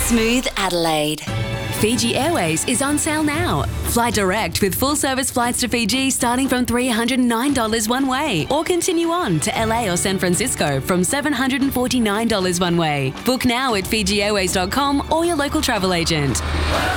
Smooth Adelaide. Fiji Airways is on sale now. Fly direct with full-service flights to Fiji starting from $309 one way, or continue on to LA or San Francisco from $749 one way. Book now at FijiAirways.com or your local travel agent.